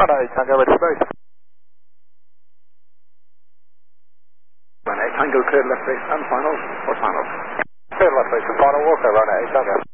Radar 8 Tango, ready for base. Runway 8 Tango, cleared left base and final. Or final. Clear left base and final, Walker, Radar 8 Tango.